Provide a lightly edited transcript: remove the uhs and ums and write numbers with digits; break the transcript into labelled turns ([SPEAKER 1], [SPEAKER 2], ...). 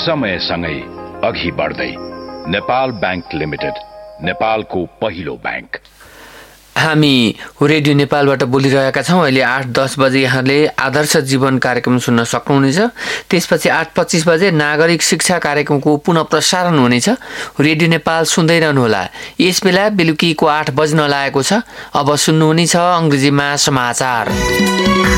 [SPEAKER 1] समयसँगै अघि बढ्दै नेपाल बैंक लिमिटेड, नेपालको पहिलो बैंक।
[SPEAKER 2] हामी रेडियो नेपालबाट बोलिरहेका छौँ। अहिले 8:10 बजे यहाँले आदर्श जीवन कार्यक्रम सुन्न सक्नुहुनेछ। त्यसपछि 8:25 बजे नागरिक शिक्षा कार्यक्रमको पुनः प्रसारण हुनेछ। रेडियो नेपाल सुन्दै रहनुहोला। यस बेला बेलुकीको 8 बज्न लागेको छ। अब सुन्नुहुनेछ अङ्ग्रेजीमा समाचार।